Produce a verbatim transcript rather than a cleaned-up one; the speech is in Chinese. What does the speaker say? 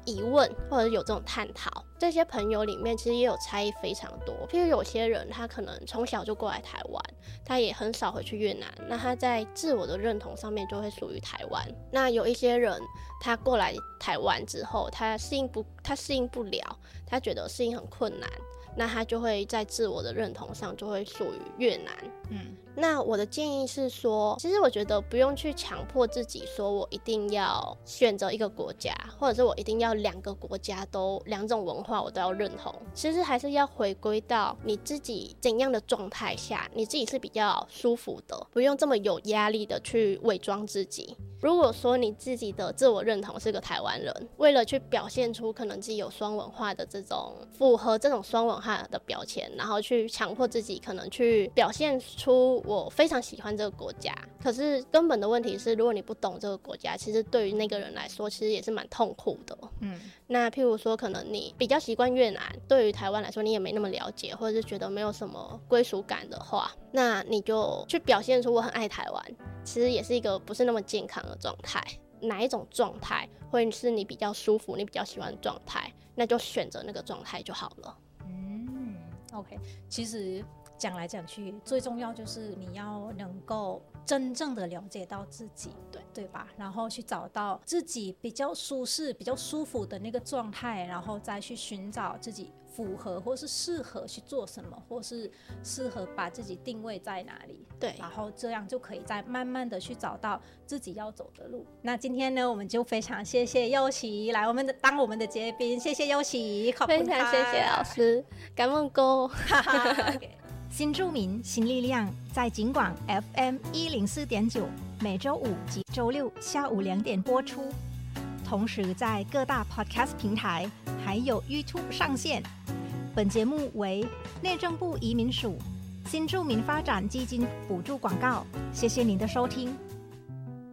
疑问或者有这种探讨。这些朋友里面其实也有差异非常多，譬如有些人他可能从小就过来台湾，他也很少回去越南，那他在自我的认同上面就会属于台湾。那有一些人他过来台湾之后，他适应不他适应不了，他觉得适应很困难，那他就会在自我的认同上就会属于越南。嗯，那我的建议是说，其实我觉得不用去强迫自己说我一定要选择一个国家，或者是我一定要两个国家都两种文化我都要认同。其实还是要回归到你自己怎样的状态下你自己是比较舒服的，不用这么有压力的去伪装自己。如果说你自己的自我认同是个台湾人，为了去表现出可能自己有双文化的这种符合这种双文化的标签，然后去强迫自己可能去表现出我非常喜欢这个国家，可是根本的问题是，如果你不懂这个国家，其实对于那个人来说其实也是蛮痛苦的。嗯，那譬如说可能你比较习惯越南，对于台湾来说你也没那么了解，或者是觉得没有什么归属感的话，那你就去表现出我很爱台湾，其实也是一个不是那么健康的状态。哪一种状态会是你比较舒服你比较喜欢的状态，那就选择那个状态就好了。 嗯 OK， 其实讲来讲去最重要就是你要能够真正的了解到自己，对对吧？然后去找到自己比较舒适比较舒服的那个状态，然后再去寻找自己符合或是适合去做什么，或是适合把自己定位在哪里。 对， 然后这样就可以再慢慢的去找到自己要走的路。那今天呢，我们就非常谢谢佑琪来我们的当我们的嘉宾，谢谢佑琪， 非常谢谢老师，感恩哥。 okay. 新住民新力量在警广 F M 一零四点九，每周五及周六下午两点播出，同时在各大 Podcast 平台还有 YouTube 上线。本节目为内政部移民署新住民发展基金补助广告，谢谢您的收听。